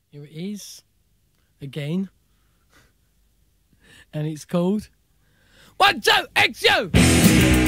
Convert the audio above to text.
Here it is. Again. And it's called 1, 2, XU!